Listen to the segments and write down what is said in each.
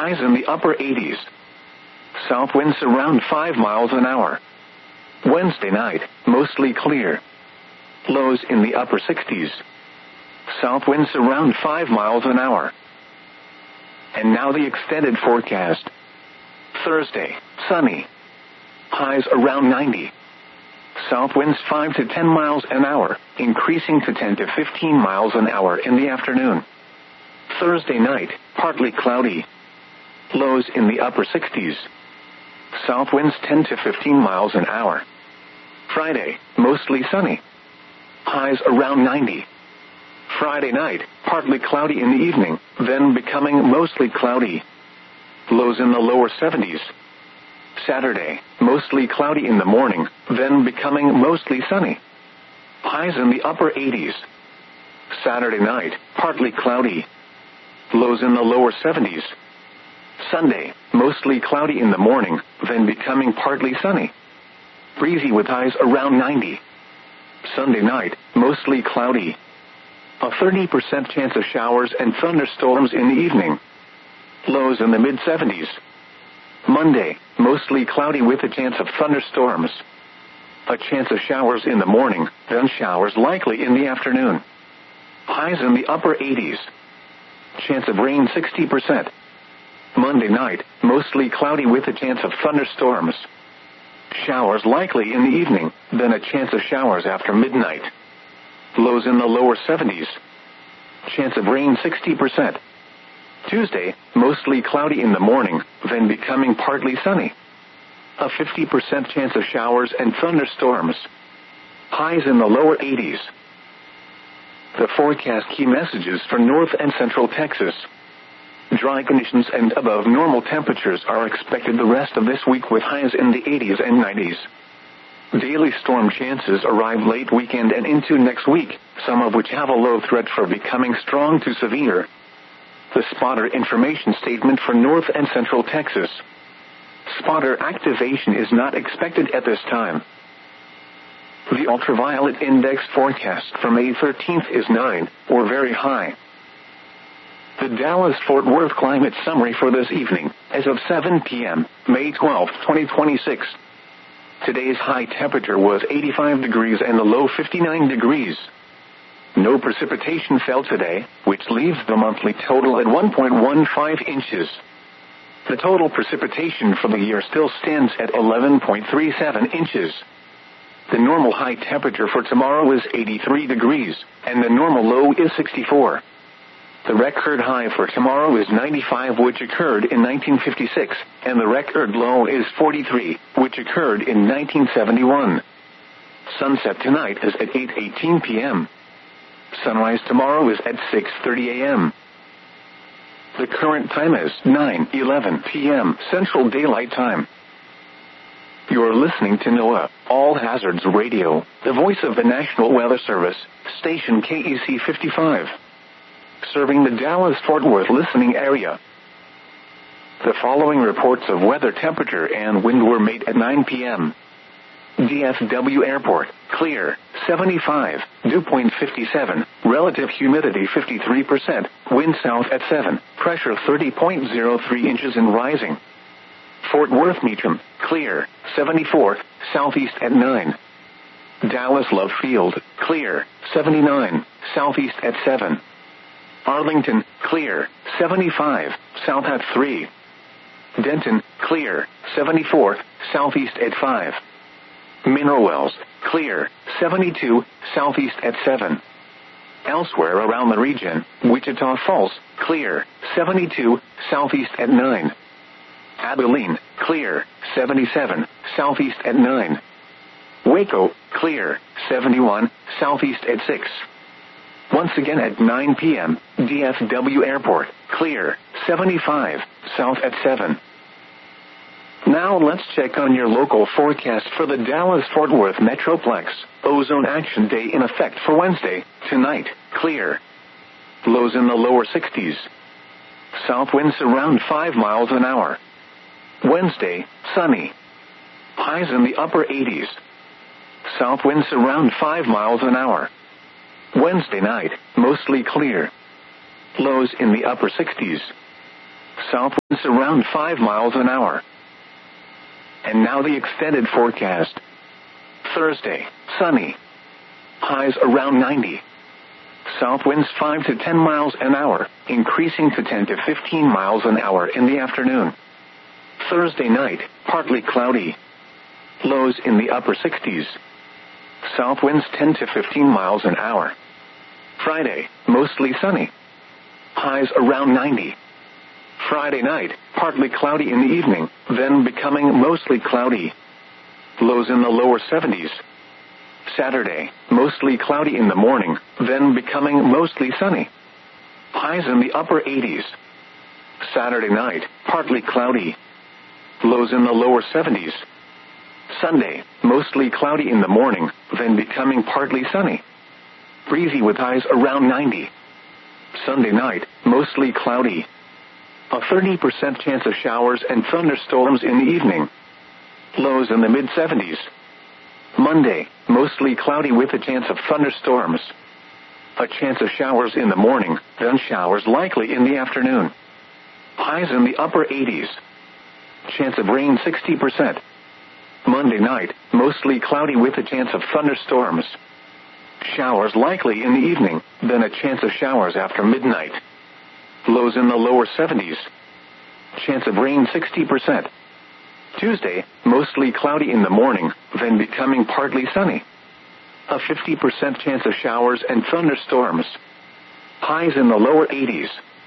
Highs in the upper 80s. South winds around 5 miles an hour. Wednesday night, mostly clear. Lows in the upper 60s. South winds around 5 miles an hour. And now the extended forecast. Thursday, sunny. Highs around 90. South winds 5 to 10 miles an hour, increasing to 10 to 15 miles an hour in the afternoon. Thursday night, partly cloudy. Lows in the upper 60s. South winds 10 to 15 miles an hour. Friday, mostly sunny. Highs around 90. Friday night, partly cloudy in the evening, then becoming mostly cloudy. Lows in the lower 70s. Saturday, mostly cloudy in the morning, then becoming mostly sunny. Highs in the upper 80s. Saturday night, partly cloudy. Lows in the lower 70s. Sunday, mostly cloudy in the morning, then becoming partly sunny. Breezy with highs around 90. Sunday night, mostly cloudy. A 30% chance of showers and thunderstorms in the evening. Lows in the mid-70s. Monday, mostly cloudy with a chance of thunderstorms. A chance of showers in the morning, then showers likely in the afternoon. Highs in the upper 80s. Chance of rain 60%. Monday night, mostly cloudy with a chance of thunderstorms. Showers likely in the evening, then a chance of showers after midnight. Lows in the lower 70s. Chance of rain 60%. Tuesday, mostly cloudy in the morning, then becoming partly sunny. A 50% chance of showers and thunderstorms. Highs in the lower 80s. The forecast key messages for North and Central Texas. Dry conditions and above normal temperatures are expected the rest of this week with highs in the 80s and 90s. Daily storm chances arrive late weekend and into next week, some of which have a low threat for becoming strong to severe. The spotter information statement for North and Central Texas. Spotter activation is not expected at this time. The ultraviolet index forecast for May 13th is 9, or very high. The Dallas-Fort Worth climate summary for this evening, as of 7 p.m., May 12, 2026. Today's high temperature was 85 degrees and the low 59 degrees. No precipitation fell today, which leaves the monthly total at 1.15 inches. The total precipitation for the year still stands at 11.37 inches. The normal high temperature for tomorrow is 83 degrees, and the normal low is 64. The record high for tomorrow is 95, which occurred in 1956, and the record low is 43, which occurred in 1971. Sunset tonight is at 8:18 p.m. Sunrise tomorrow is at 6:30 a.m. The current time is 9:11 p.m. Central Daylight Time. You're listening to NOAA, All Hazards Radio, the voice of the National Weather Service, station KEC 55. Serving the Dallas-Fort Worth listening area. The following reports of weather temperature and wind were made at 9 p.m. DFW Airport, clear, 75, dew point 57, relative humidity 53%, wind south at 7, pressure 30.03 inches and rising. Fort Worth Meacham, clear, 74, southeast at 9. Dallas Love Field, clear, 79, southeast at 7. Arlington, clear, 75, south at 3. Denton, clear, 74, southeast at 5. Mineral Wells, clear, 72, southeast at 7. Elsewhere around the region, Wichita Falls, clear, 72, southeast at 9. Abilene, clear, 77, southeast at 9. Waco, clear, 71, southeast at 6. Once again at 9 p.m., DFW Airport, clear, 75, south at 7. Now let's check on your local forecast for the Dallas-Fort Worth Metroplex. Ozone Action Day in effect for Wednesday, tonight, clear. Lows in the lower 60s. South winds around 5 miles an hour. Wednesday, sunny. Highs in the upper 80s. South winds around 5 miles an hour. Wednesday night, mostly clear. Lows in the upper 60s. South winds around 5 miles an hour. And now the extended forecast. Thursday, sunny. Highs around 90. South winds 5 to 10 miles an hour, increasing to 10 to 15 miles an hour in the afternoon. Thursday night, partly cloudy. Lows in the upper 60s. South winds 10 to 15 miles an hour. Friday, mostly sunny. Highs around 90. Friday night, partly cloudy in the evening, then becoming mostly cloudy. Lows in the lower 70s. Saturday, mostly cloudy in the morning, then becoming mostly sunny. Highs in the upper 80s. Saturday night, partly cloudy. Lows in the lower 70s. Sunday, mostly cloudy in the morning, then becoming partly sunny. Breezy with highs around 90. Sunday night, mostly cloudy. A 30% chance of showers and thunderstorms in the evening. Lows in the mid-70s. Monday, mostly cloudy with a chance of thunderstorms. A chance of showers in the morning, then showers likely in the afternoon. Highs in the upper 80s. Chance of rain 60%. Monday night, mostly cloudy with a chance of thunderstorms. Showers likely in the evening, then a chance of showers after midnight. Lows in the lower 70s. Chance of rain 60%. Tuesday, mostly cloudy in the morning, then becoming partly sunny. A 50% chance of showers and thunderstorms. Highs in the lower 80s.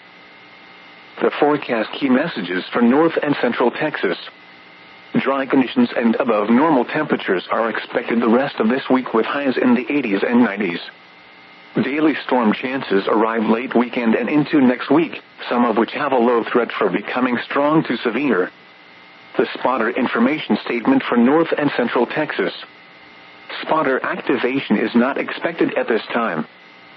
The forecast key messages for North and Central Texas. Dry conditions and above normal temperatures are expected the rest of this week with highs in the 80s and 90s. Daily storm chances arrive late weekend and into next week, some of which have a low threat for becoming strong to severe. The spotter information statement for North and Central Texas. Spotter activation is not expected at this time.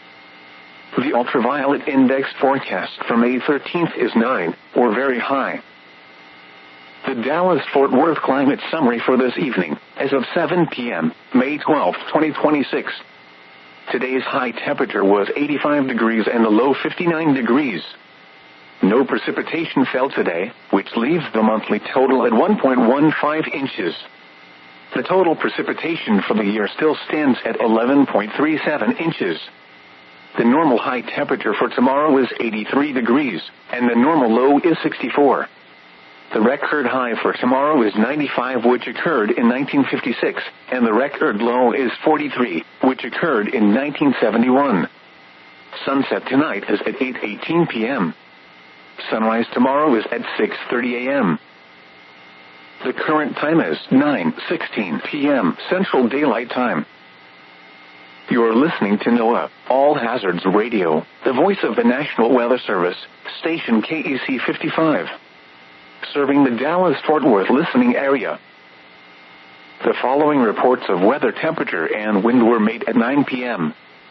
The ultraviolet index forecast for May 13th is 9, or very high. The Dallas-Fort Worth climate summary for this evening, as of 7 p.m., May 12, 2026. Today's high temperature was 85 degrees and the low 59 degrees. No precipitation fell today, which leaves the monthly total at 1.15 inches. The total precipitation for the year still stands at 11.37 inches. The normal high temperature for tomorrow is 83 degrees, and the normal low is 64. The record high for tomorrow is 95, which occurred in 1956, and the record low is 43, which occurred in 1971. Sunset tonight is at 8:18 p.m. Sunrise tomorrow is at 6:30 a.m. The current time is 9:16 p.m. Central Daylight Time. You're listening to NOAA, All Hazards Radio, the voice of the National Weather Service, station KEC 55. Serving the Dallas-Fort Worth listening area. The following reports of weather temperature and wind were made at 9 p.m.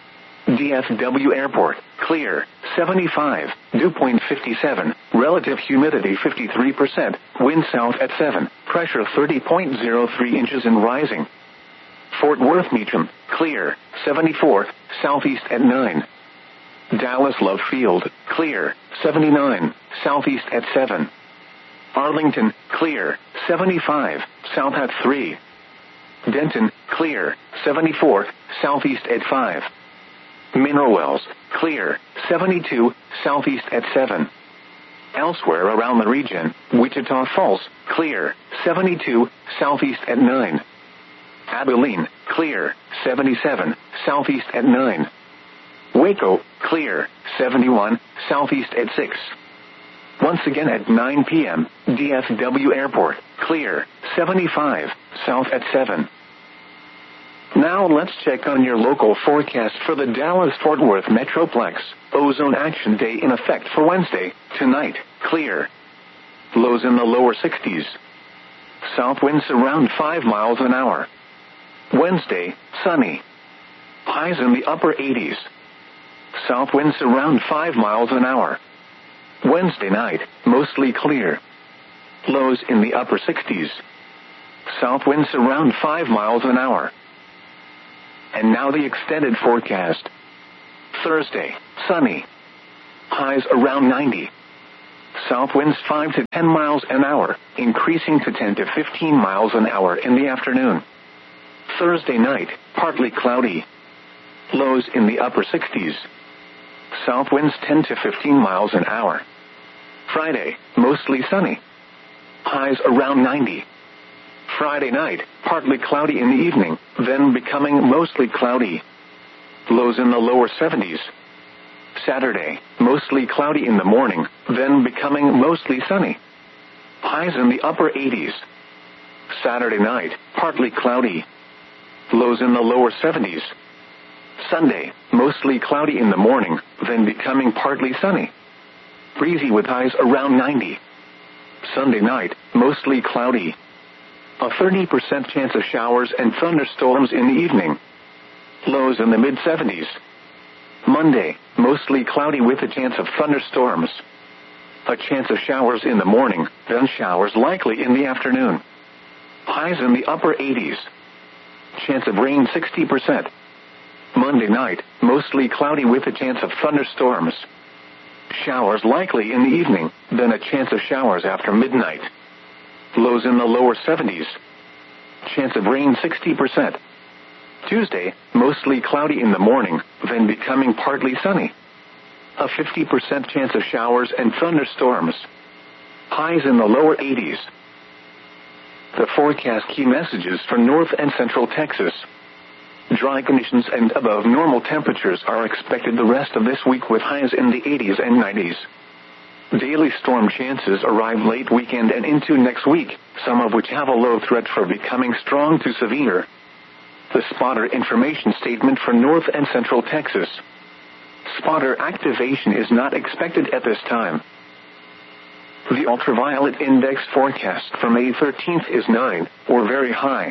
DFW Airport, clear, 75, dew point 57, relative humidity 53%, wind south at 7, pressure 30.03 inches and rising. Fort Worth Meacham, clear, 74, southeast at 9. Dallas Love Field, clear, 79, southeast at 7. Arlington, clear, 75, south at 3. Denton, clear, 74, southeast at 5. Mineral Wells, clear, 72, southeast at 7. Elsewhere around the region, Wichita Falls, clear, 72, southeast at 9. Abilene, clear, 77, southeast at 9. Waco, clear, 71, southeast at 6. Once again at 9 p.m., DFW Airport, clear, 75, south at 7. Now let's check on your local forecast for the Dallas-Fort Worth Metroplex. Ozone Action Day in effect for Wednesday, tonight, clear. Lows in the lower 60s. South winds around 5 miles an hour. Wednesday, sunny. Highs in the upper 80s. South winds around 5 miles an hour. Wednesday night, mostly clear. Lows in the upper 60s. South winds around 5 miles an hour. And now the extended forecast. Thursday, sunny. Highs around 90. South winds 5 to 10 miles an hour, increasing to 10 to 15 miles an hour in the afternoon. Thursday night, partly cloudy. Lows in the upper 60s. South winds 10 to 15 miles an hour. Friday, mostly sunny. Highs around 90. Friday night, partly cloudy in the evening, then becoming mostly cloudy. Lows in the lower 70s. Saturday, mostly cloudy in the morning, then becoming mostly sunny. Highs in the upper 80s. Saturday night, partly cloudy. Lows in the lower 70s. Sunday, mostly cloudy in the morning, then becoming partly sunny. Breezy with highs around 90. Sunday night, mostly cloudy. A 30% chance of showers and thunderstorms in the evening. Lows in the mid-70s. Monday, mostly cloudy with a chance of thunderstorms. A chance of showers in the morning, then showers likely in the afternoon. Highs in the upper 80s. Chance of rain 60%. Monday night, mostly cloudy with a chance of thunderstorms. Showers likely in the evening, then a chance of showers after midnight. Lows in the lower 70s. Chance of rain 60%. Tuesday, mostly cloudy in the morning, then becoming partly sunny. A 50% chance of showers and thunderstorms. Highs in the lower 80s. The forecast key messages for North and Central Texas. Dry conditions and above normal temperatures are expected the rest of this week with highs in the 80s and 90s. Daily storm chances arrive late weekend and into next week, some of which have a low threat for becoming strong to severe. The spotter information statement for North and Central Texas. Spotter activation is not expected at this time. The ultraviolet index forecast for May 13th is 9, or very high.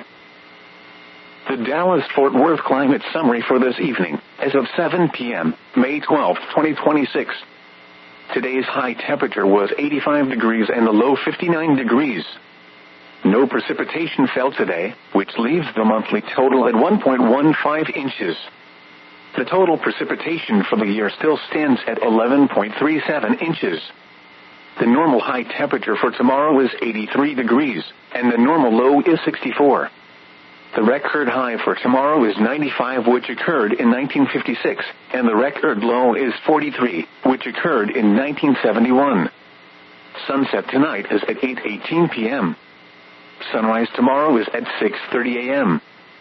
The Dallas-Fort Worth climate summary for this evening, as of 7 p.m., May 12, 2026. Today's high temperature was 85 degrees and the low 59 degrees. No precipitation fell today, which leaves the monthly total at 1.15 inches. The total precipitation for the year still stands at 11.37 inches. The normal high temperature for tomorrow is 83 degrees, and the normal low is 64. The record high for tomorrow is 95, which occurred in 1956, and the record low is 43, which occurred in 1971. Sunset tonight is at 8:18 p.m. Sunrise tomorrow is at 6:30 a.m.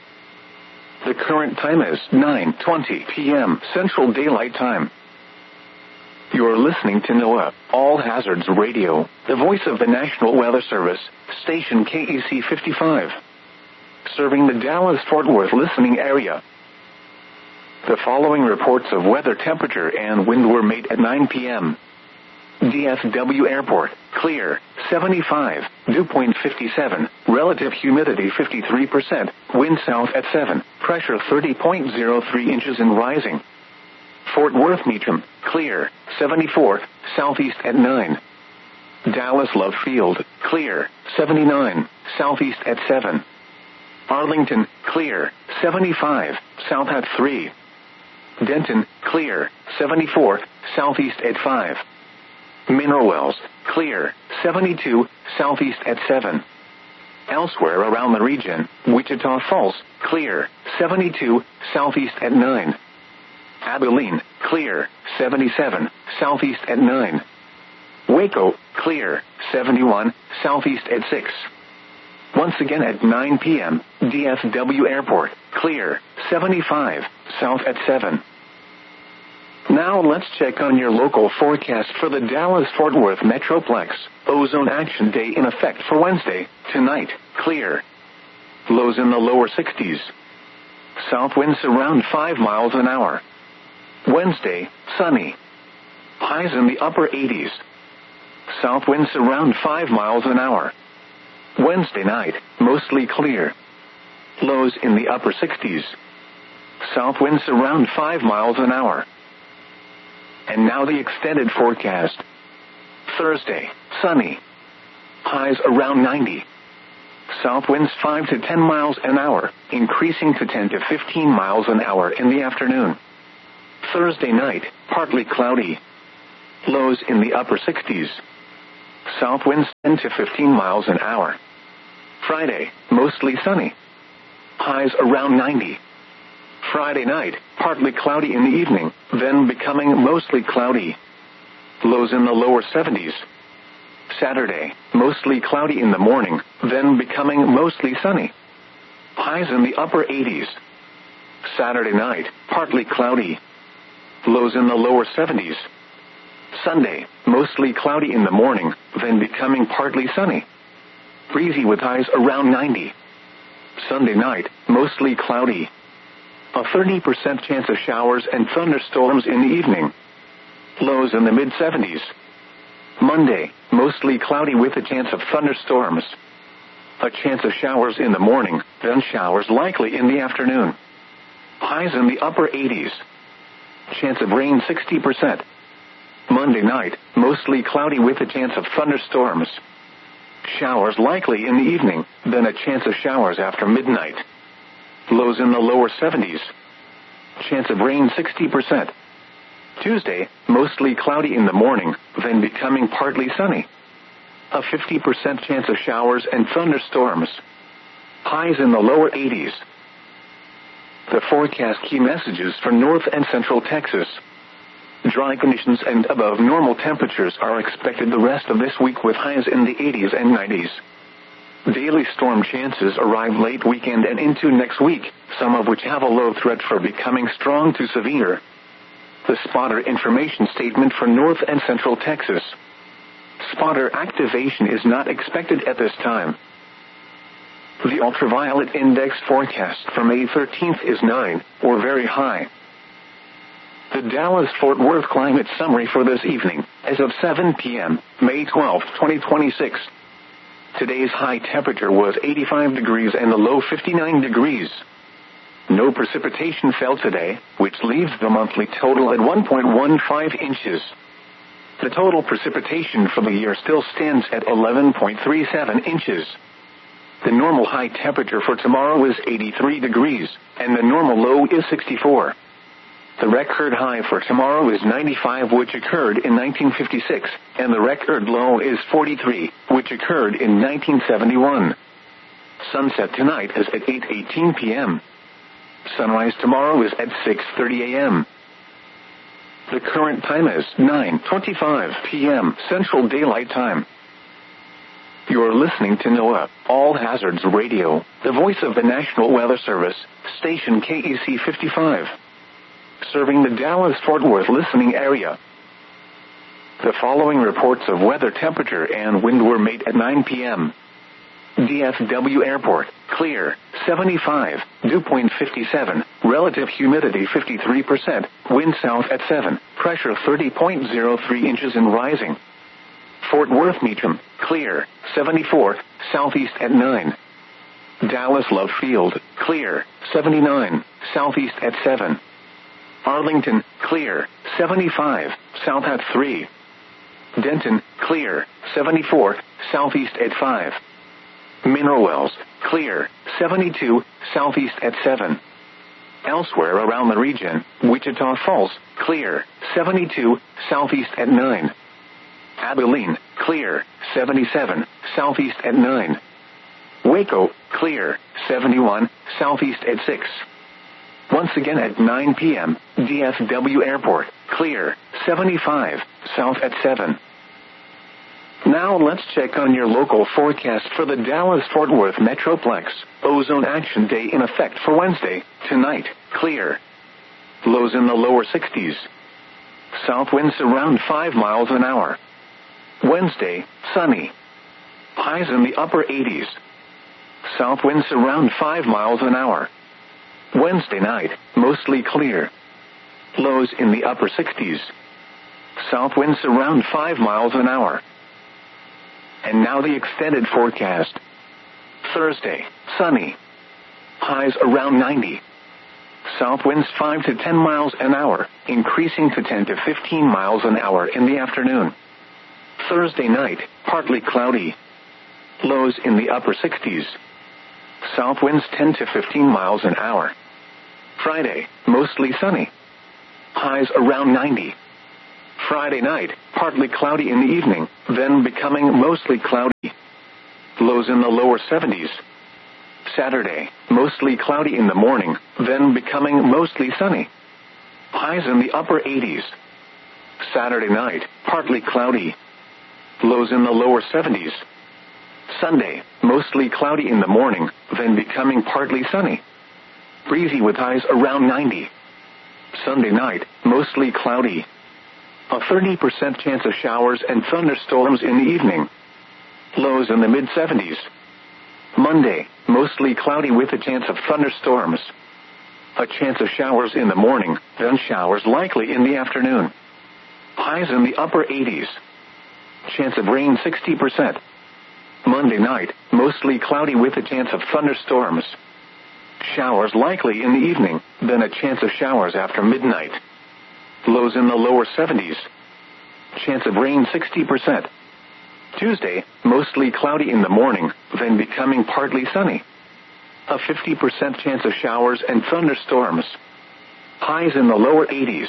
The current time is 9:20 p.m. Central Daylight Time. You're listening to NOAA, All Hazards Radio, the voice of the National Weather Service, station KEC 55. Serving the Dallas-Fort Worth listening area. The following reports of weather, temperature, and wind were made at 9 p.m. DFW Airport, clear, 75, dew point 57, relative humidity 53%, wind south at 7, pressure 30.03 inches and rising. Fort Worth Meacham, clear, 74, southeast at 9. Dallas Love Field, clear, 79, southeast at 7. Arlington, clear, 75, south at 3. Denton, clear, 74, southeast at 5. Mineral Wells, clear, 72, southeast at 7. Elsewhere around the region, Wichita Falls, clear, 72, southeast at 9. Abilene, clear, 77, southeast at 9. Waco, clear, 71, southeast at 6. Once again at 9 p.m., DFW Airport, clear, 75, south at 7. Now let's check on your local forecast for the Dallas-Fort Worth Metroplex. Ozone Action Day in effect for Wednesday, tonight, clear. Lows in the lower 60s. South winds around 5 miles an hour. Wednesday, sunny. Highs in the upper 80s. South winds around 5 miles an hour. Wednesday night, mostly clear. Lows in the upper 60s. South winds around 5 miles an hour. And now the extended forecast. Thursday, sunny. Highs around 90. South winds 5 to 10 miles an hour, increasing to 10 to 15 miles an hour in the afternoon. Thursday night, partly cloudy. Lows in the upper 60s. South winds 10 to 15 miles an hour. Friday, mostly sunny. Highs around 90. Friday night, partly cloudy in the evening, then becoming mostly cloudy. Lows in the lower 70s. Saturday, mostly cloudy in the morning, then becoming mostly sunny. Highs in the upper 80s. Saturday night, partly cloudy. Lows in the lower 70s. Sunday, mostly cloudy in the morning, then becoming partly sunny. Breezy with highs around 90. Sunday night, mostly cloudy. A 30% chance of showers and thunderstorms in the evening. Lows in the mid-70s. Monday, mostly cloudy with a chance of thunderstorms. A chance of showers in the morning, then showers likely in the afternoon. Highs in the upper 80s. Chance of rain 60%. Monday night, mostly cloudy with a chance of thunderstorms. Showers likely in the evening, then a chance of showers after midnight. Lows in the lower 70s. Chance of rain 60%. Tuesday, mostly cloudy in the morning, then becoming partly sunny. A 50% chance of showers and thunderstorms. Highs in the lower 80s. The forecast key messages for North and Central Texas. Dry conditions and above normal temperatures are expected the rest of this week with highs in the 80s and 90s. Daily storm chances arrive late weekend and into next week, some of which have a low threat for becoming strong to severe. The spotter information statement for North and Central Texas. Spotter activation is not expected at this time. The ultraviolet index forecast for May 13th is 9, or very high. The Dallas-Fort Worth climate summary for this evening, as of 7 p.m., May 12, 2026. Today's high temperature was 85 degrees and the low 59 degrees. No precipitation fell today, which leaves the monthly total at 1.15 inches. The total precipitation for the year still stands at 11.37 inches. The normal high temperature for tomorrow is 83 degrees, and the normal low is 64. The record high for tomorrow is 95, which occurred in 1956, and the record low is 43, which occurred in 1971. Sunset tonight is at 8:18 p.m. Sunrise tomorrow is at 6:30 a.m. The current time is 9:25 p.m. Central Daylight Time. You're listening to NOAA, All Hazards Radio, the voice of the National Weather Service, station KEC 55. Serving the Dallas-Fort Worth listening area. The following reports of weather temperature and wind were made at 9 p.m. DFW Airport, clear, 75, dew point 57, relative humidity 53%, wind south at 7, pressure 30.03 inches and rising. Fort Worth Meacham, clear, 74, southeast at 9. Dallas Love Field, clear, 79, southeast at 7. Arlington, clear, 75, south at 3. Denton, clear, 74, southeast at 5. Mineral Wells, clear, 72, southeast at 7. Elsewhere around the region, Wichita Falls, clear, 72, southeast at 9. Abilene, clear, 77, southeast at 9. Waco, clear, 71, southeast at 6. Once again at 9 p.m., DFW Airport, clear, 75, south at 7. Now let's check on your local forecast for the Dallas-Fort Worth Metroplex. Ozone Action Day in effect for Wednesday, tonight, clear. Lows in the lower 60s. South winds around 5 miles an hour. Wednesday, sunny. Highs in the upper 80s. South winds around 5 miles an hour. Wednesday night, mostly clear. Lows in the upper 60s. South winds around 5 miles an hour. And now the extended forecast. Thursday, sunny. Highs around 90. South winds 5 to 10 miles an hour, increasing to 10 to 15 miles an hour in the afternoon. Thursday night, partly cloudy. Lows in the upper 60s. South winds 10 to 15 miles an hour. Friday, mostly sunny. Highs around 90. Friday night, partly cloudy in the evening, then becoming mostly cloudy. Lows in the lower 70s. Saturday, mostly cloudy in the morning, then becoming mostly sunny. Highs in the upper 80s. Saturday night, partly cloudy. Lows in the lower 70s. Sunday, mostly cloudy in the morning, then becoming partly sunny. Breezy with highs around 90. Sunday night, mostly cloudy. A 30% chance of showers and thunderstorms in the evening. Lows in the mid-70s. Monday, mostly cloudy with a chance of thunderstorms. A chance of showers in the morning, then showers likely in the afternoon. Highs in the upper 80s. Chance of rain 60%. Monday night, mostly cloudy with a chance of thunderstorms. Showers likely in the evening, then a chance of showers after midnight. Lows in the lower 70s. Chance of rain 60%. Tuesday, mostly cloudy in the morning, then becoming partly sunny. A 50% chance of showers and thunderstorms. Highs in the lower 80s.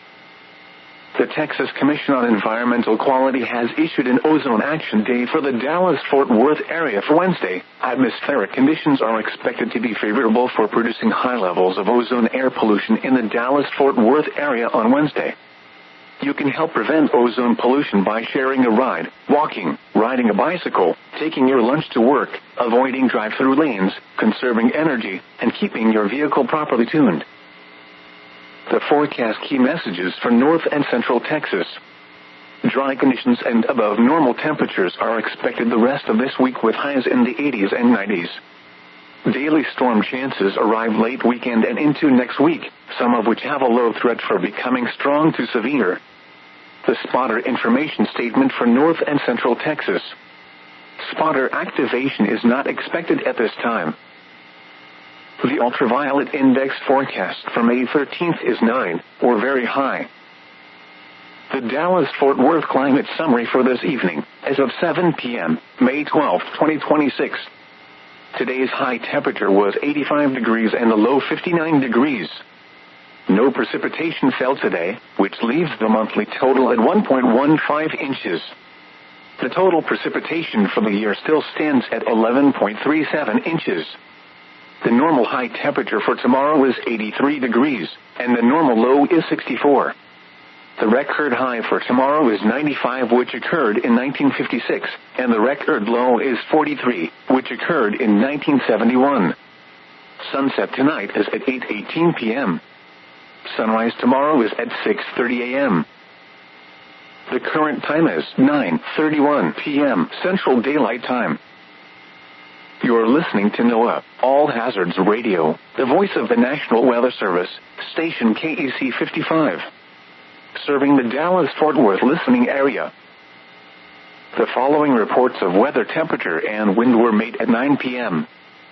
The Texas Commission on Environmental Quality has issued an ozone action day for the Dallas-Fort Worth area for Wednesday. Atmospheric conditions are expected to be favorable for producing high levels of ozone air pollution in the Dallas-Fort Worth area on Wednesday. You can help prevent ozone pollution by sharing a ride, walking, riding a bicycle, taking your lunch to work, avoiding drive-through lanes, conserving energy, and keeping your vehicle properly tuned. The forecast key messages for North and Central Texas. Dry conditions and above normal temperatures are expected the rest of this week with highs in the 80s and 90s. Daily storm chances arrive late weekend and into next week, some of which have a low threat for becoming strong to severe. The spotter information statement for North and Central Texas. Spotter activation is not expected at this time. The ultraviolet index forecast for May 13th is 9, or very high. The Dallas-Fort Worth climate summary for this evening, as of 7 p.m., May 12, 2026. Today's high temperature was 85 degrees and the low 59 degrees. No precipitation fell today, which leaves the monthly total at 1.15 inches. The total precipitation for the year still stands at 11.37 inches. The normal high temperature for tomorrow is 83 degrees, and the normal low is 64. The record high for tomorrow is 95, which occurred in 1956, and the record low is 43, which occurred in 1971. Sunset tonight is at 8:18 p.m. Sunrise tomorrow is at 6:30 a.m. The current time is 9:31 p.m. Central Daylight Time. You're listening to NOAA, All Hazards Radio, the voice of the National Weather Service, station KEC 55. Serving the Dallas-Fort Worth listening area. The following reports of weather temperature and wind were made at 9 p.m.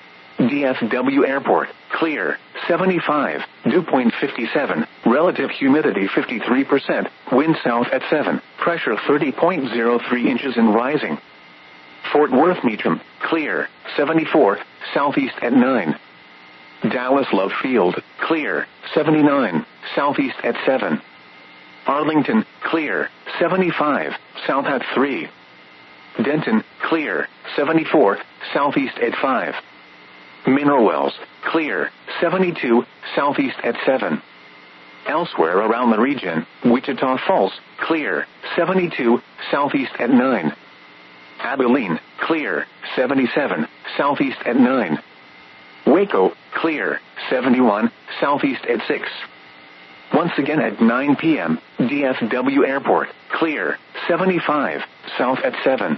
DFW Airport, clear, 75, dew point 57, relative humidity 53%, wind south at 7, pressure 30.03 inches and rising. Fort Worth Meacham, clear, 74, southeast at 9. Dallas Love Field, clear, 79, southeast at 7. Arlington, clear, 75, south at 3. Denton, clear, 74, southeast at 5. Mineral Wells, clear, 72, southeast at 7. Elsewhere around the region, Wichita Falls, clear, 72, southeast at 9. Abilene, clear, 77, southeast at 9. Waco, clear, 71, southeast at 6. Once again at 9 p.m., DFW Airport, clear, 75, south at 7.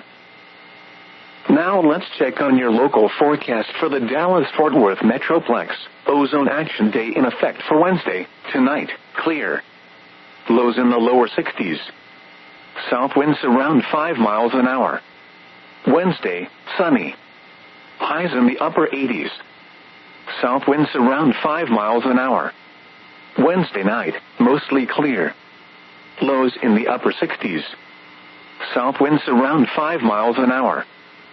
Now let's check on your local forecast for the Dallas-Fort Worth Metroplex. Ozone Action Day in effect for Wednesday, tonight, clear. Lows in the lower 60s. South winds around 5 miles an hour. Wednesday, sunny. Highs in the upper 80s. South winds around 5 miles an hour. Wednesday night, mostly clear. Lows in the upper 60s. South winds around 5 miles an hour.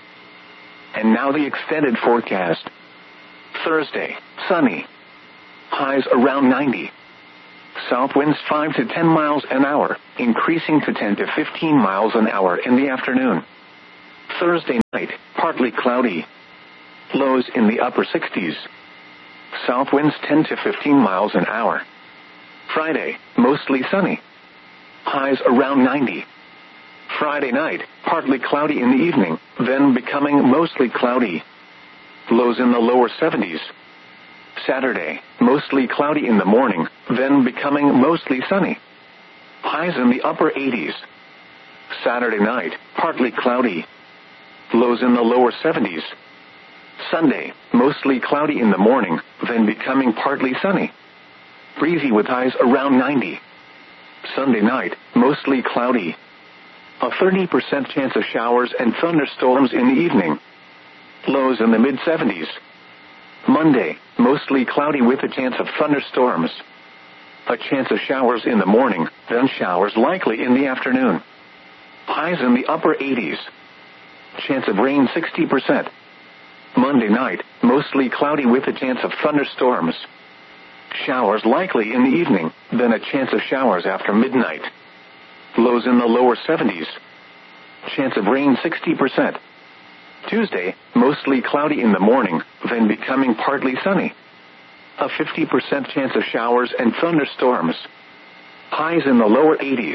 And now the extended forecast. Thursday, sunny. Highs around 90. South winds 5 to 10 miles an hour, increasing to 10 to 15 miles an hour in the afternoon. Thursday night, partly cloudy. Lows in the upper 60s. South winds 10 to 15 miles an hour. Friday, mostly sunny. Highs around 90. Friday night, partly cloudy in the evening, then becoming mostly cloudy. Lows in the lower 70s. Saturday, mostly cloudy in the morning, then becoming mostly sunny. Highs in the upper 80s. Saturday night, partly cloudy. Lows in the lower 70s. Sunday, mostly cloudy in the morning, then becoming partly sunny. Breezy with highs around 90. Sunday night, mostly cloudy. A 30% chance of showers and thunderstorms in the evening. Lows in the mid-70s. Monday, mostly cloudy with a chance of thunderstorms. A chance of showers in the morning, then showers likely in the afternoon. Highs in the upper 80s. Chance of rain 60%. Monday night, mostly cloudy with a chance of thunderstorms. Showers likely in the evening, then a chance of showers after midnight. Lows in the lower 70s. Chance of rain 60%. Tuesday, mostly cloudy in the morning, then becoming partly sunny. A 50% chance of showers and thunderstorms. Highs in the lower 80s.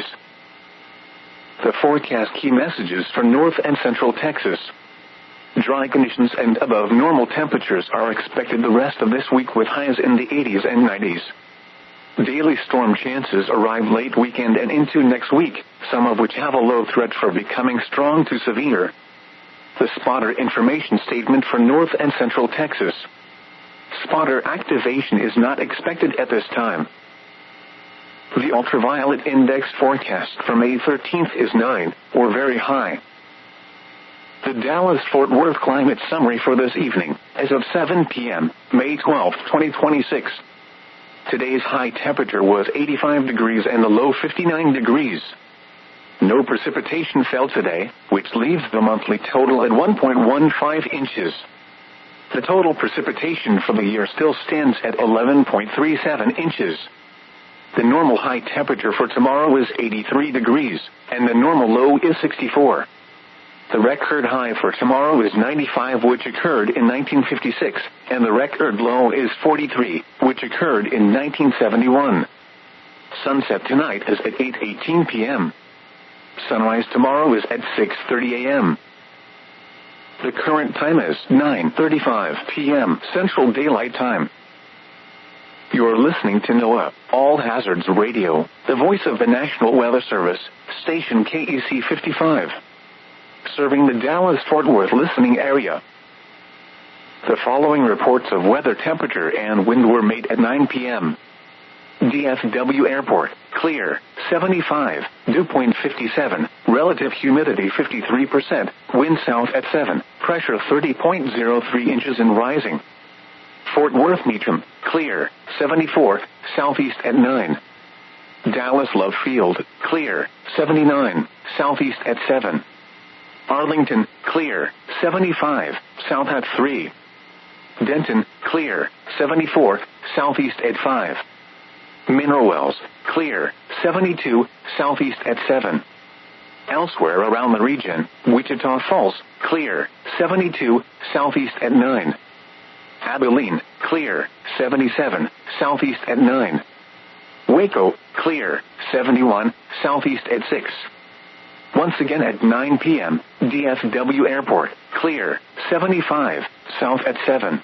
The forecast key messages for North and Central Texas. Dry conditions and above normal temperatures are expected the rest of this week with highs in the 80s and 90s. Daily storm chances arrive late weekend and into next week, some of which have a low threat for becoming strong to severe. The spotter information statement for North and Central Texas. Spotter activation is not expected at this time. The ultraviolet index forecast for May 13th is 9, or very high. The Dallas-Fort Worth climate summary for this evening, as of 7 p.m., May 12, 2026. Today's high temperature was 85 degrees and the low 59 degrees. No precipitation fell today, which leaves the monthly total at 1.15 inches. The total precipitation for the year still stands at 11.37 inches. The normal high temperature for tomorrow is 83 degrees, and the normal low is 64. The record high for tomorrow is 95, which occurred in 1956, and the record low is 43, which occurred in 1971. Sunset tonight is at 8:18 p.m. Sunrise tomorrow is at 6:30 a.m. The current time is 9:35 p.m. Central Daylight Time. You're listening to NOAA, All Hazards Radio, the voice of the National Weather Service, station KEC 55. Serving the Dallas-Fort Worth listening area. The following reports of weather temperature and wind were made at 9 p.m. DFW Airport, clear, 75, dew point 57, relative humidity 53%, wind south at 7, pressure 30.03 inches and rising. Fort Worth Meacham, clear, 74, southeast at 9. Dallas Love Field, clear, 79, southeast at 7. Arlington, clear, 75, south at 3. Denton, clear, 74, southeast at 5. Mineral Wells, clear, 72, southeast at 7. Elsewhere around the region, Wichita Falls, clear, 72, southeast at 9. Abilene, clear, 77, southeast at 9. Waco, clear, 71, southeast at 6. Once again at 9 p.m., DFW Airport, clear, 75, south at 7.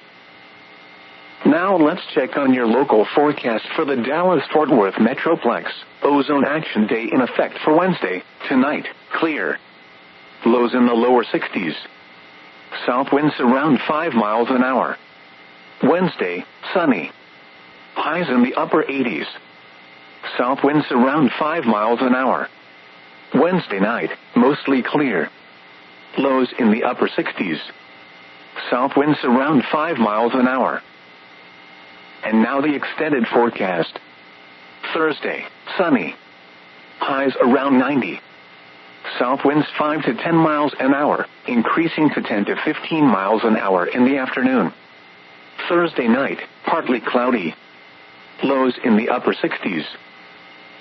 Now let's check on your local forecast for the Dallas-Fort Worth Metroplex. Ozone Action Day in effect for Wednesday, tonight, clear. Lows in the lower 60s. South winds around 5 miles an hour. Wednesday, sunny. Highs in the upper 80s. South winds around 5 miles an hour. Wednesday night, mostly clear. Lows in the upper 60s. South winds around 5 miles an hour. And now the extended forecast. Thursday, sunny. Highs around 90. South winds 5 to 10 miles an hour, increasing to 10 to 15 miles an hour in the afternoon. Thursday night, partly cloudy. Lows in the upper 60s.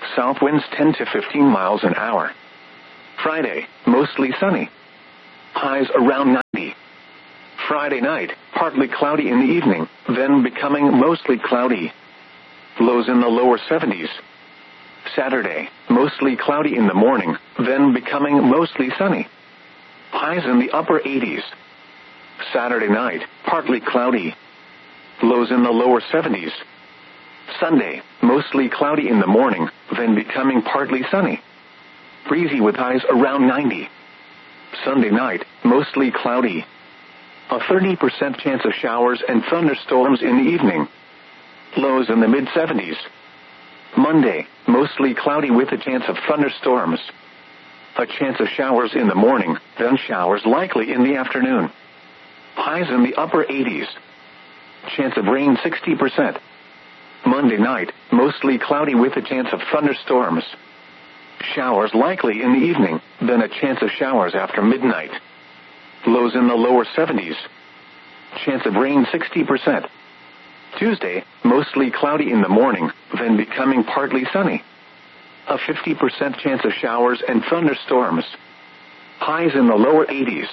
South winds 10 to 15 miles an hour. Friday, mostly sunny. Highs around 90. Friday night, partly cloudy in the evening, then becoming mostly cloudy. Lows in the lower 70s. Saturday, mostly cloudy in the morning, then becoming mostly sunny. Highs in the upper 80s. Saturday night, partly cloudy. Lows in the lower 70s. Sunday, mostly cloudy in the morning, then becoming partly sunny. Breezy with highs around 90. Sunday night, mostly cloudy. A 30% chance of showers and thunderstorms in the evening. Lows in the mid-70s. Monday, mostly cloudy with a chance of thunderstorms. A chance of showers in the morning, then showers likely in the afternoon. Highs in the upper 80s. Chance of rain 60%. Monday night, mostly cloudy with a chance of thunderstorms. Showers likely in the evening, then a chance of showers after midnight. Lows in the lower 70s. Chance of rain 60%. Tuesday, mostly cloudy in the morning, then becoming partly sunny. A 50% chance of showers and thunderstorms. Highs in the lower 80s.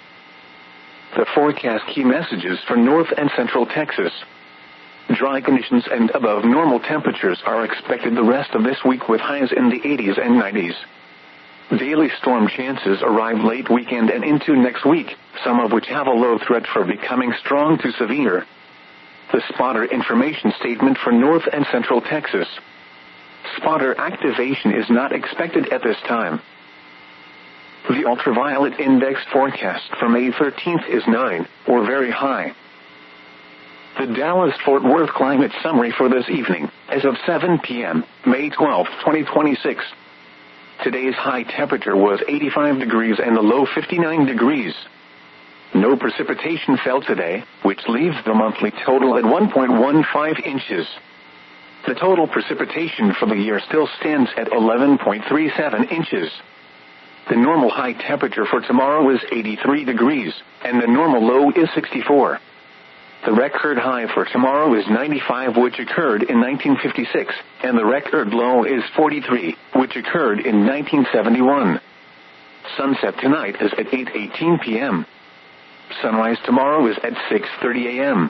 The forecast key messages for North and Central Texas. Dry conditions and above normal temperatures are expected the rest of this week with highs in the 80s and 90s. Daily storm chances arrive late weekend and into next week, some of which have a low threat for becoming strong to severe. The spotter information statement for North and Central Texas. Spotter activation is not expected at this time. The ultraviolet index forecast for May 13th is 9, or very high. The Dallas-Fort Worth climate summary for this evening, as of 7 p.m., May 12, 2026. Today's high temperature was 85 degrees and the low 59 degrees. No precipitation fell today, which leaves the monthly total at 1.15 inches. The total precipitation for the year still stands at 11.37 inches. The normal high temperature for tomorrow is 83 degrees, and the normal low is 64. The record high for tomorrow is 95, which occurred in 1956, and the record low is 43, which occurred in 1971. Sunset tonight is at 8:18 p.m. Sunrise tomorrow is at 6:30 a.m.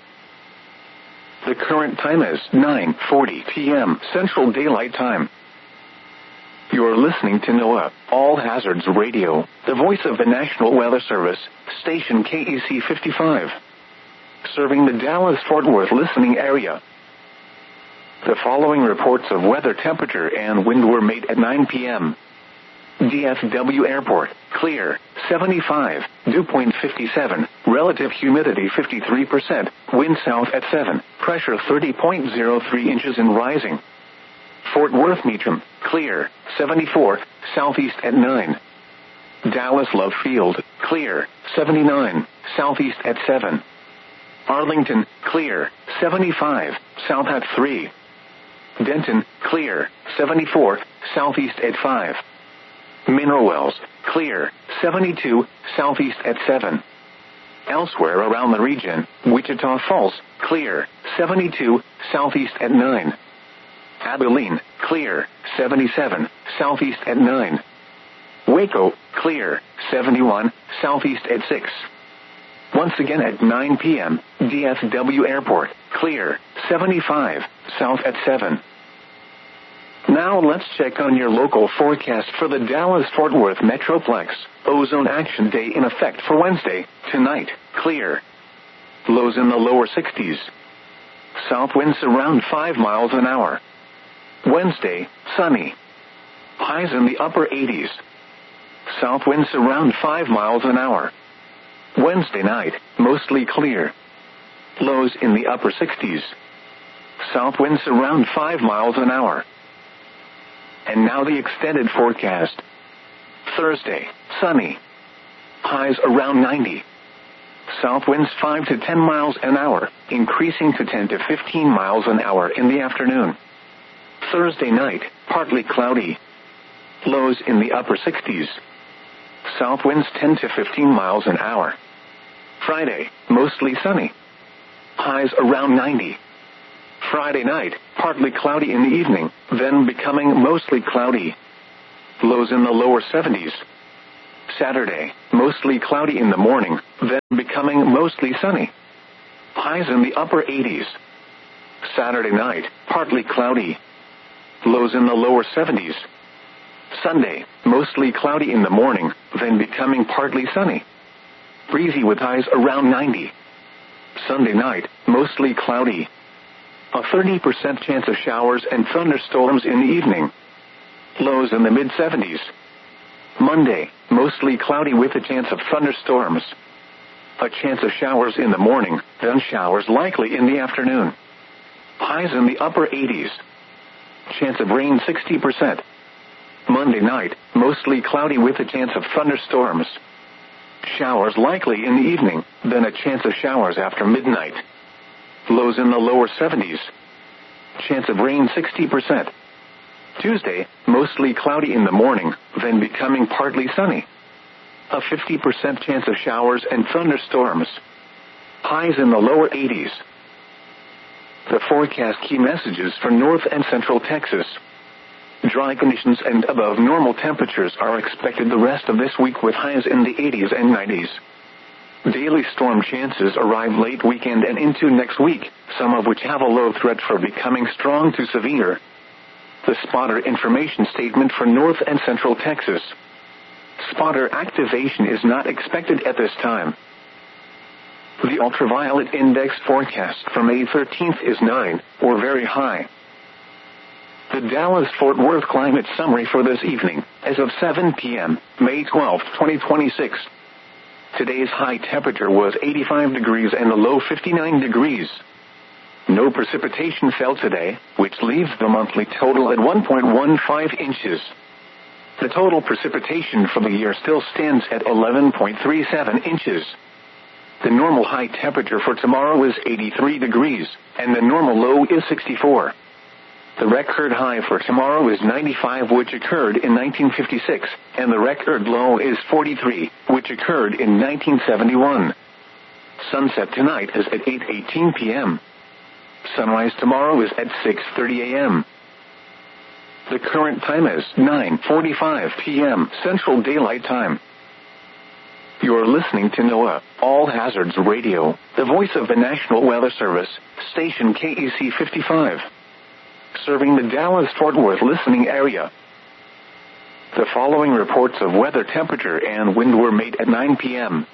The current time is 9:40 p.m. Central Daylight Time. You're listening to NOAA, All Hazards Radio, the voice of the National Weather Service, station KEC 55. Serving the Dallas-Fort Worth listening area. The following reports of weather, temperature, and wind were made at 9 p.m. DFW Airport, clear, 75, dew point 57, relative humidity 53%, wind south at 7, pressure 30.03 inches and rising. Fort Worth Meacham, clear, 74, southeast at 9. Dallas Love Field, clear, 79, southeast at 7. Arlington, clear, 75, south at 3. Denton, clear, 74, southeast at 5. Mineral Wells, clear, 72, southeast at 7. Elsewhere around the region, Wichita Falls, clear, 72, southeast at 9. Abilene, clear, 77, southeast at 9. Waco, clear, 71, southeast at 6. Once again at 9 p.m., DFW Airport, clear, 75, south at 7. Now let's check on your local forecast for the Dallas-Fort Worth Metroplex. Ozone Action Day in effect for Wednesday, tonight, clear. Lows in the lower 60s. South winds around 5 miles an hour. Wednesday, sunny. Highs in the upper 80s. South winds around 5 miles an hour. Wednesday night, mostly clear. Lows in the upper 60s. South winds around 5 miles an hour. And now the extended forecast. Thursday, sunny. Highs around 90. South winds 5 to 10 miles an hour, increasing to 10 to 15 miles an hour in the afternoon. Thursday night, partly cloudy. Lows in the upper 60s. South winds 10 to 15 miles an hour. Friday, mostly sunny. Highs around 90. Friday night, partly cloudy in the evening, then becoming mostly cloudy. Lows in the lower 70s. Saturday, mostly cloudy in the morning, then becoming mostly sunny. Highs in the upper 80s. Saturday night, partly cloudy. Lows in the lower 70s. Sunday, mostly cloudy in the morning, then becoming partly sunny. Breezy with highs around 90. Sunday night, mostly cloudy. A 30% chance of showers and thunderstorms in the evening. Lows in the mid-70s. Monday, mostly cloudy with a chance of thunderstorms. A chance of showers in the morning, then showers likely in the afternoon. Highs in the upper 80s. Chance of rain 60%. Monday night, mostly cloudy with a chance of thunderstorms. Showers likely in the evening, then a chance of showers after midnight. Lows in the lower 70s. Chance of rain 60%. Tuesday, mostly cloudy in the morning, then becoming partly sunny. A 50% chance of showers and thunderstorms. Highs in the lower 80s. The forecast key messages for North and Central Texas. Dry conditions and above normal temperatures are expected the rest of this week with highs in the 80s and 90s. Daily storm chances arrive late weekend and into next week, some of which have a low threat for becoming strong to severe. The spotter information statement for North and Central Texas. Spotter activation is not expected at this time. The ultraviolet index forecast for May 13th is 9, or very high. The Dallas-Fort Worth climate summary for this evening, as of 7 p.m., May 12, 2026. Today's high temperature was 85 degrees and the low 59 degrees. No precipitation fell today, which leaves the monthly total at 1.15 inches. The total precipitation for the year still stands at 11.37 inches. The normal high temperature for tomorrow is 83 degrees, and the normal low is 64. The record high for tomorrow is 95, which occurred in 1956, and the record low is 43, which occurred in 1971. Sunset tonight is at 8:18 p.m. Sunrise tomorrow is at 6:30 a.m. The current time is 9:45 p.m. Central Daylight Time. You're listening to NOAA, All Hazards Radio, the voice of the National Weather Service, station KEC 55. Serving the Dallas-Fort Worth listening area. The following reports of weather, temperature, and wind were made at 9 p.m.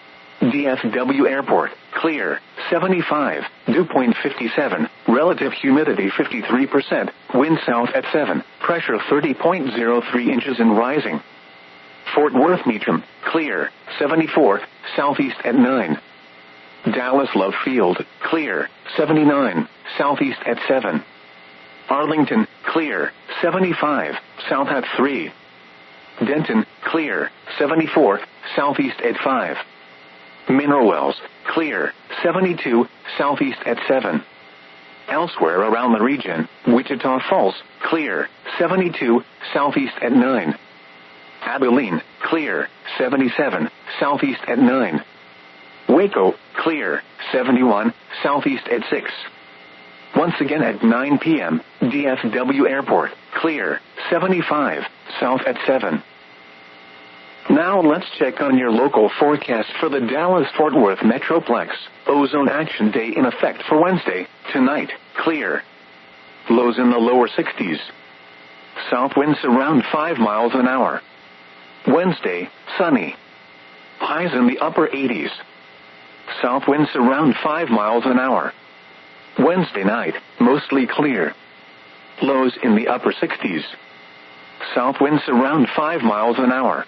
DFW Airport, clear, 75, dew point 57, relative humidity 53%, wind south at 7, pressure 30.03 inches and rising. Fort Worth Meacham, clear, 74, southeast at 9. Dallas Love Field, clear, 79, southeast at 7. Arlington, clear, 75, south at 3. Denton, clear, 74, southeast at 5. Mineral Wells, clear, 72, southeast at 7. Elsewhere around the region, Wichita Falls, clear, 72, southeast at 9. Abilene, clear, 77, southeast at 9. Waco, clear, 71, southeast at 6. Once again at 9 p.m., DFW Airport, clear, 75, south at 7. Now let's check on your local forecast for the Dallas-Fort Worth Metroplex. Ozone Action Day in effect for Wednesday, tonight, clear. Lows in the lower 60s. South winds around 5 miles an hour. Wednesday, sunny. Highs in the upper 80s. South winds around 5 miles an hour. Wednesday night, mostly clear. Lows in the upper 60s. South winds around 5 miles an hour.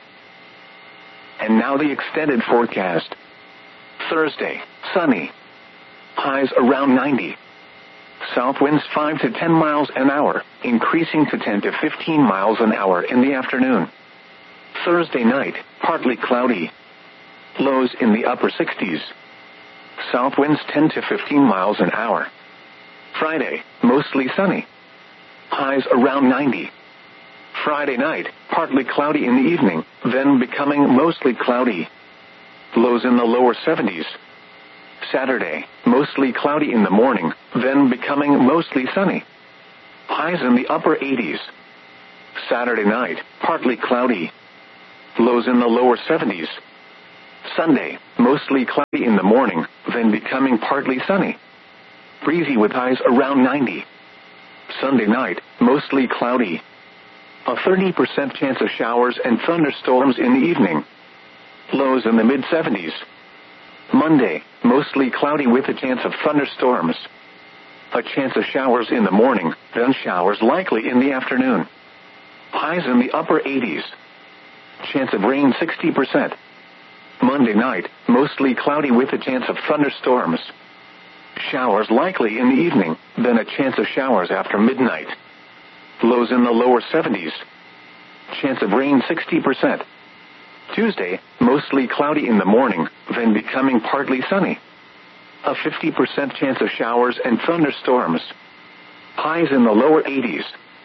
And now the extended forecast. Thursday, sunny. Highs around 90. South winds 5 to 10 miles an hour, increasing to 10 to 15 miles an hour in the afternoon. Thursday night, partly cloudy. Lows in the upper 60s. South winds 10 to 15 miles an hour. Friday, mostly sunny. Highs around 90. Friday night, partly cloudy in the evening, then becoming mostly cloudy. Lows in the lower 70s. Saturday, mostly cloudy in the morning, then becoming mostly sunny. Highs in the upper 80s. Saturday night, partly cloudy. Lows in the lower 70s. Sunday, mostly cloudy in the morning, then becoming partly sunny. Breezy with highs around 90. Sunday night, mostly cloudy. A 30% chance of showers and thunderstorms in the evening. Lows in the mid-70s. Monday, mostly cloudy with a chance of thunderstorms. A chance of showers in the morning, then showers likely in the afternoon. Highs in the upper 80s. Chance of rain 60%. Monday night, mostly cloudy with a chance of thunderstorms. Showers likely in the evening, then a chance of showers after midnight. Lows in the lower 70s. Chance of rain 60%. Tuesday, mostly cloudy in the morning, then becoming partly sunny. A 50% chance of showers and thunderstorms. Highs in the lower 80s.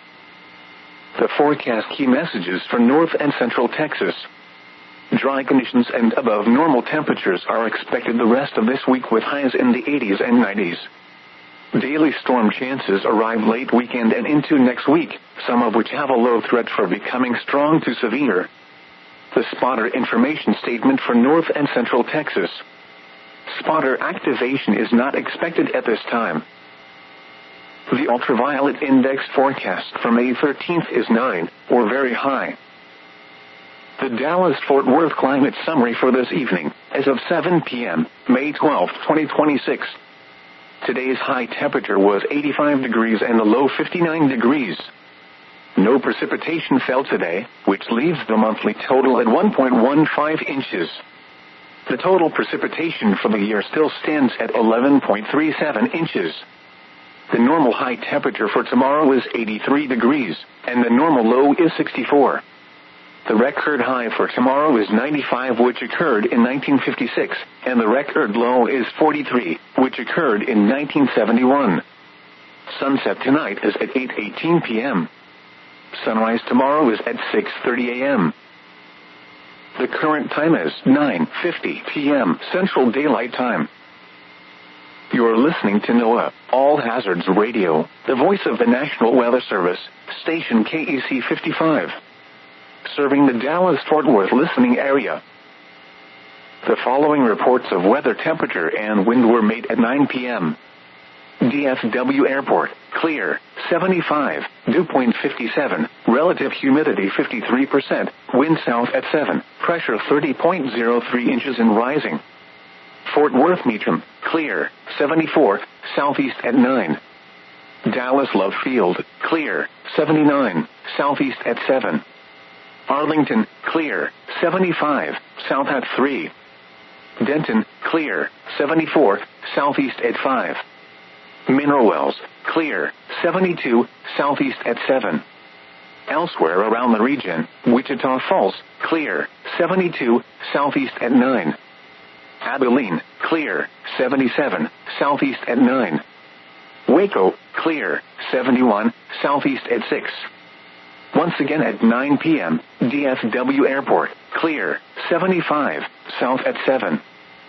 The forecast key messages for North and Central Texas. Dry conditions and above normal temperatures are expected the rest of this week with highs in the 80s and 90s. Daily storm chances arrive late weekend and into next week, some of which have a low threat for becoming strong to severe. The spotter information statement for North and Central Texas. Spotter activation is not expected at this time. The ultraviolet index forecast for May 13th is 9, or very high. The Dallas-Fort Worth climate summary for this evening, as of 7 p.m., May 12, 2026. Today's high temperature was 85 degrees and the low 59 degrees. No precipitation fell today, which leaves the monthly total at 1.15 inches. The total precipitation for the year still stands at 11.37 inches. The normal high temperature for tomorrow is 83 degrees, and the normal low is 64. The record high for tomorrow is 95, which occurred in 1956, and the record low is 43, which occurred in 1971. Sunset tonight is at 8:18 p.m. Sunrise tomorrow is at 6:30 a.m. The current time is 9:50 p.m. Central Daylight Time. You're listening to NOAA, All Hazards Radio, the voice of the National Weather Service, station KEC 55. Serving the Dallas-Fort Worth listening area. The following reports of weather temperature and wind were made at 9 p.m. DFW Airport, clear, 75, dew point 57, relative humidity 53%, wind south at 7, pressure 30.03 inches and rising. Fort Worth Meacham, clear, 74, southeast at 9. Dallas Love Field, clear, 79, southeast at 7. Arlington, clear, 75, south at 3. Denton, clear, 74, southeast at 5. Mineral Wells, clear, 72, southeast at 7. Elsewhere around the region, Wichita Falls, clear, 72, southeast at 9. Abilene, clear, 77, southeast at 9. Waco, clear, 71, southeast at 6. Once again at 9 p.m., DFW Airport, clear, 75, south at 7.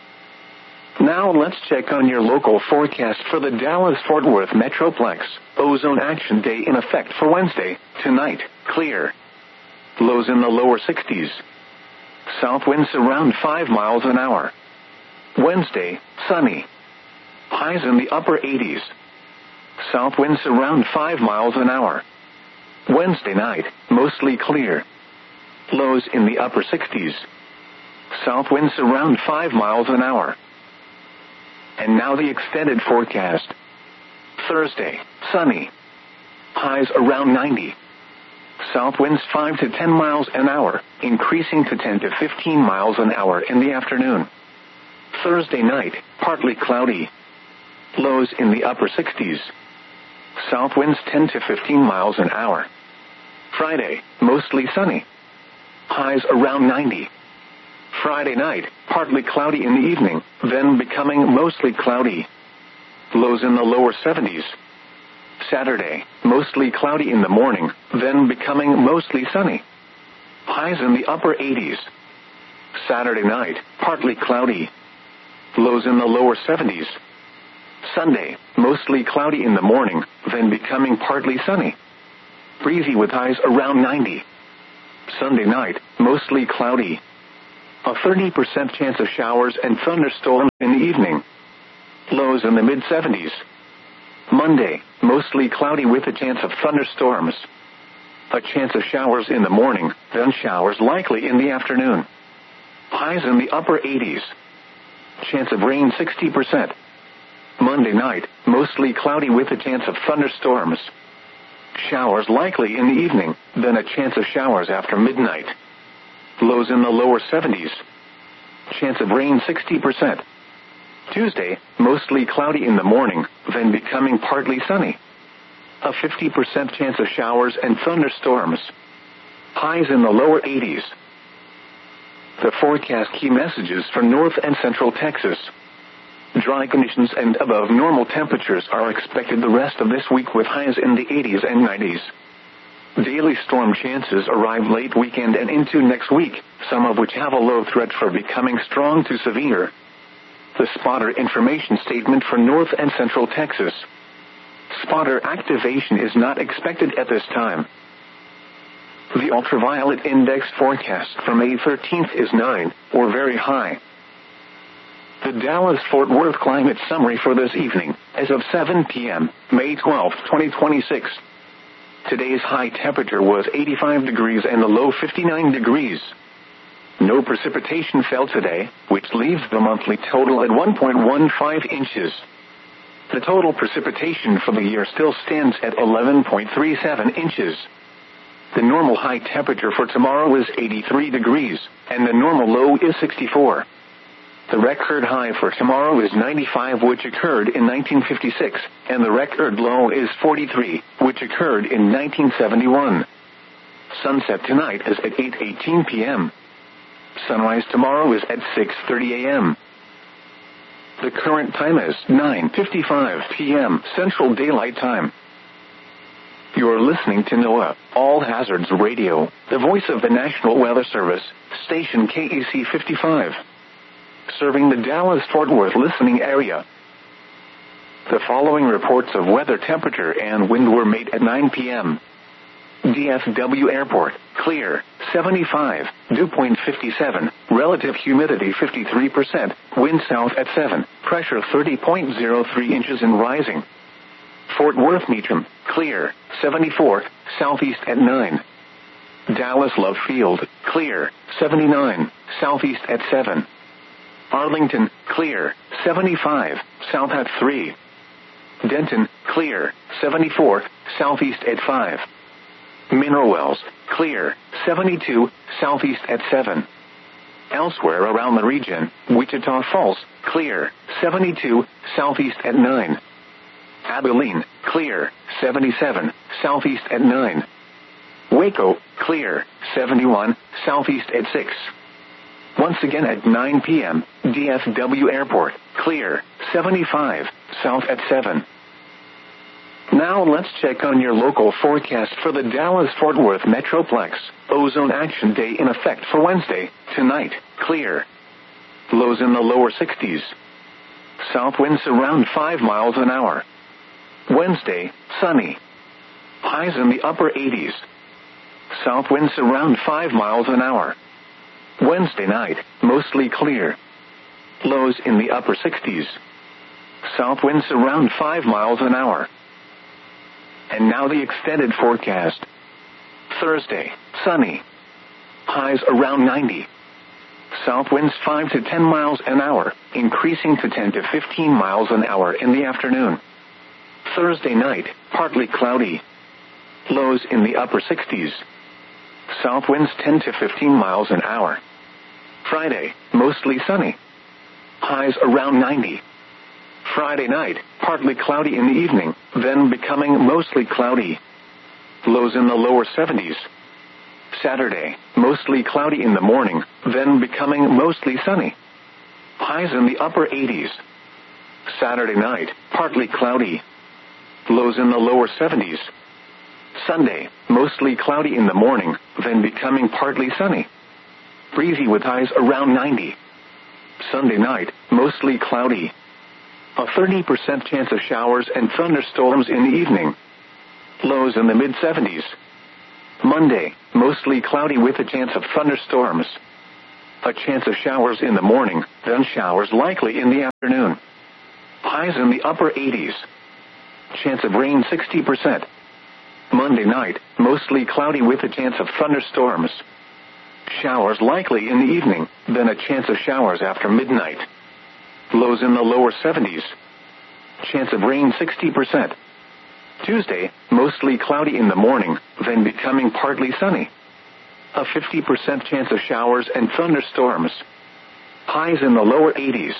Now let's check on your local forecast for the Dallas-Fort Worth Metroplex. Ozone Action Day in effect for Wednesday, tonight, clear. Lows in the lower 60s. South winds around 5 miles an hour. Wednesday, sunny. Highs in the upper 80s. South winds around 5 miles an hour. Wednesday night, mostly clear. Lows in the upper 60s. South winds around 5 miles an hour. And now the extended forecast. Thursday, sunny. Highs around 90. South winds 5 to 10 miles an hour, increasing to 10 to 15 miles an hour in the afternoon. Thursday night, partly cloudy. Lows in the upper 60s. South winds 10 to 15 miles an hour. Friday, mostly sunny. Highs around 90. Friday night, partly cloudy in the evening, then becoming mostly cloudy. Lows in the lower 70s. Saturday, mostly cloudy in the morning, then becoming mostly sunny. Highs in the upper 80s. Saturday night, partly cloudy. lows in the lower 70s. Sunday, mostly cloudy in the morning, then becoming partly sunny. Breezy with highs around 90. Sunday night, mostly cloudy. A 30% chance of showers and thunderstorms in the evening. Lows in the mid-70s. Monday, mostly cloudy with a chance of thunderstorms. A chance of showers in the morning, then showers likely in the afternoon. Highs in the upper 80s. Chance of rain 60%. Monday night, mostly cloudy with a chance of thunderstorms. Showers likely in the evening, then a chance of showers after midnight. Lows in the lower 70s. Chance of rain 60%. Tuesday, mostly cloudy in the morning, then becoming partly sunny. A 50% chance of showers and thunderstorms. Highs in the lower 80s. The forecast key messages for North and Central Texas. Dry conditions and above normal temperatures are expected the rest of this week with highs in the 80s and 90s. Daily storm chances arrive late weekend and into next week, some of which have a low threat for becoming strong to severe. The spotter information statement for North and Central Texas. Spotter activation is not expected at this time. The ultraviolet index forecast for May 13th is 9, or very high. The Dallas-Fort Worth climate summary for this evening, as of 7 p.m., May 12, 2026. Today's high temperature was 85 degrees and the low 59 degrees. No precipitation fell today, which leaves the monthly total at 1.15 inches. The total precipitation for the year still stands at 11.37 inches. The normal high temperature for tomorrow is 83 degrees, and the normal low is 64. The record high for tomorrow is 95, which occurred in 1956, and the record low is 43, which occurred in 1971. Sunset tonight is at 8:18 p.m. Sunrise tomorrow is at 6:30 a.m. The current time is 9:55 p.m. Central Daylight Time. You're listening to NOAA, All Hazards Radio, the voice of the National Weather Service, station KEC 55. Serving the Dallas-Fort Worth listening area. The following reports of weather temperature and wind were made at 9 p.m. DFW Airport, clear, 75, dew point 57, relative humidity 53%, wind south at 7, pressure 30.03 inches and rising. Fort Worth Meacham, clear, 74, southeast at 9. Dallas Love Field, clear, 79, southeast at 7. Arlington, clear, 75, south at 3. Denton, clear, 74, southeast at 5. Mineral Wells, clear, 72, southeast at 7. Elsewhere around the region, Wichita Falls, clear, 72, southeast at 9. Abilene, clear, 77, southeast at 9. Waco, clear, 71, southeast at 6. Once again at 9 p.m., DFW Airport, clear, 75, south at 7. Now let's check on your local forecast for the Dallas-Fort Worth Metroplex. Ozone Action Day in effect for Wednesday, tonight, clear. Lows in the lower 60s. South winds around 5 miles an hour. Wednesday, sunny. Highs in the upper 80s. South winds around 5 miles an hour. Wednesday night, mostly clear. Lows in the upper 60s. South winds around 5 miles an hour. And now the extended forecast. Thursday, sunny. Highs around 90. South winds 5 to 10 miles an hour, increasing to 10 to 15 miles an hour in the afternoon. Thursday night, partly cloudy. Lows in the upper 60s. South winds 10 to 15 miles an hour. Friday, mostly sunny. Highs around 90. Friday night, partly cloudy in the evening, then becoming mostly cloudy. Lows in the lower 70s. Saturday, mostly cloudy in the morning, then becoming mostly sunny. Highs in the upper 80s. Saturday night, partly cloudy. Lows in the lower 70s. Sunday, mostly cloudy in the morning, then becoming partly sunny. Breezy with highs around 90. Sunday night, mostly cloudy. A 30% chance of showers and thunderstorms in the evening. Lows in the mid-70s. Monday, mostly cloudy with a chance of thunderstorms. A chance of showers in the morning, then showers likely in the afternoon. Highs in the upper 80s. Chance of rain 60%. Monday night, mostly cloudy with a chance of thunderstorms. Showers likely in the evening, then a chance of showers after midnight. Lows in the lower 70s. Chance of rain 60%. Tuesday, mostly cloudy in the morning, then becoming partly sunny. A 50% chance of showers and thunderstorms. Highs in the lower 80s.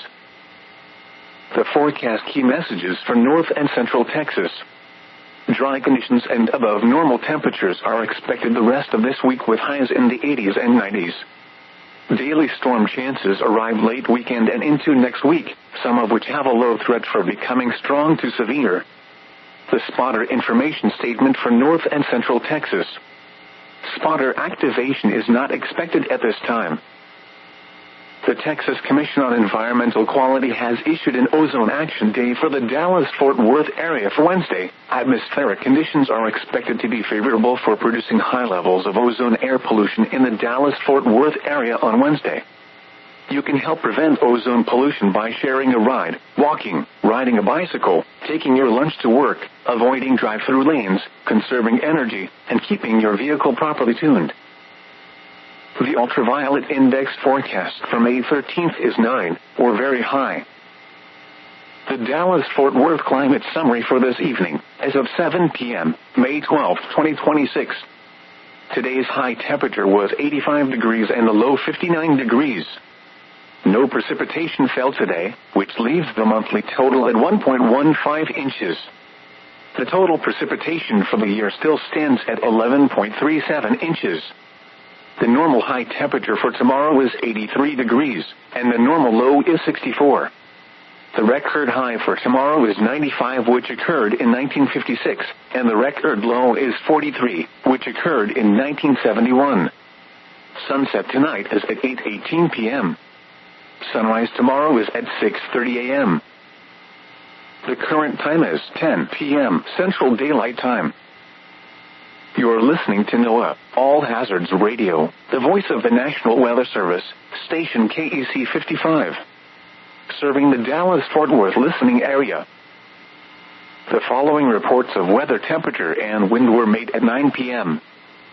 The forecast key messages for North and Central Texas. Dry conditions and above normal temperatures are expected the rest of this week with highs in the 80s and 90s. Daily storm chances arrive late weekend and into next week, some of which have a low threat for becoming strong to severe. The spotter information statement for North and Central Texas. Spotter activation is not expected at this time. The Texas Commission on Environmental Quality has issued an ozone action day for the Dallas-Fort Worth area for Wednesday. Atmospheric conditions are expected to be favorable for producing high levels of ozone air pollution in the Dallas-Fort Worth area on Wednesday. You can help prevent ozone pollution by sharing a ride, walking, riding a bicycle, taking your lunch to work, avoiding drive-through lanes, conserving energy, and keeping your vehicle properly tuned. The ultraviolet index forecast for May 13th is 9, or very high. The Dallas-Fort Worth climate summary for this evening, as of 7 p.m., May 12, 2026. Today's high temperature was 85 degrees and the low 59 degrees. No precipitation fell today, which leaves the monthly total at 1.15 inches. The total precipitation for the year still stands at 11.37 inches. The normal high temperature for tomorrow is 83 degrees, and the normal low is 64. The record high for tomorrow is 95, which occurred in 1956, and the record low is 43, which occurred in 1971. Sunset tonight is at 8:18 p.m. Sunrise tomorrow is at 6:30 a.m. The current time is 10 p.m. Central Daylight Time. You're listening to NOAA, All Hazards Radio, the voice of the National Weather Service, station KEC 55. Serving the Dallas-Fort Worth listening area. The following reports of weather, temperature, and wind were made at 9 p.m.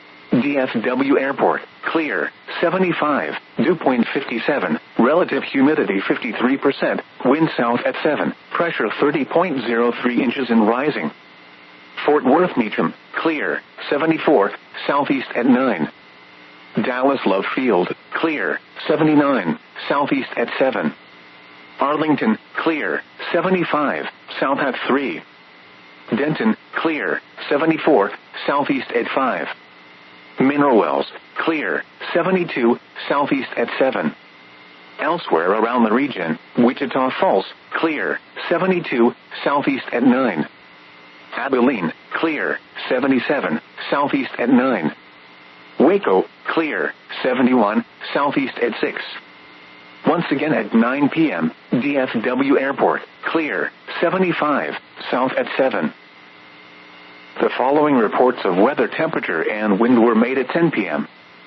DFW Airport, clear, 75, dew point 57, relative humidity 53%, wind south at 7, pressure 30.03 inches and rising. Fort Worth Meacham, clear, 74, southeast at 9. Dallas Love Field, clear, 79, southeast at 7. Arlington, clear, 75, south at 3. Denton, clear, 74, southeast at 5. Mineral Wells, clear, 72, southeast at 7. Elsewhere around the region, Wichita Falls, clear, 72, southeast at 9. Abilene, clear, 77, southeast at 9. Waco, clear, 71, southeast at 6. Once again at 9 p.m., DFW Airport, clear, 75, south at 7. The following reports of weather, temperature, and wind were made at 10 p.m.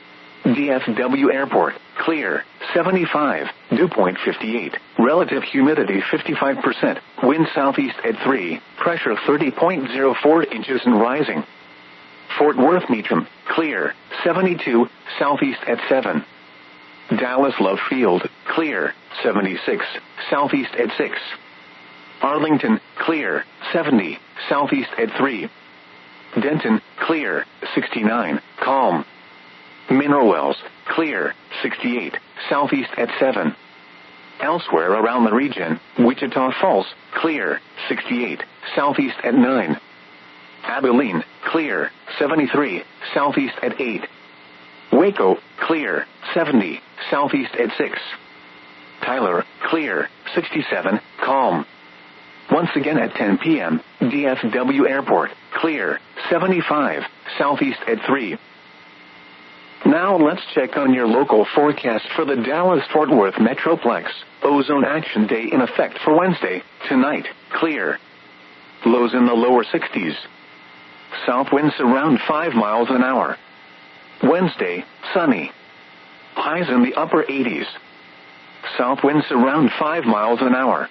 DFW Airport, clear, 75, dew point 58, relative humidity 55%, wind southeast at 3, pressure 30.04 inches and rising. Fort Worth Meacham, clear, 72, southeast at 7. Dallas Love Field, clear, 76, southeast at 6. Arlington, clear, 70, southeast at 3. Denton, clear, 69, calm. Mineral Wells, clear, 68, southeast at 7. Elsewhere around the region, Wichita Falls, clear, 68, southeast at 9. Abilene, clear, 73, southeast at 8. Waco, clear, 70, southeast at 6. Tyler, clear, 67, calm. Once again at 10 p.m., DFW Airport, clear, 75, southeast at 3. Now let's check on your local forecast for the Dallas-Fort Worth Metroplex. Ozone Action Day in effect for Wednesday. Tonight, clear. Lows in the lower 60s. South winds around 5 miles an hour. Wednesday, sunny. Highs in the upper 80s. South winds around 5 miles an hour.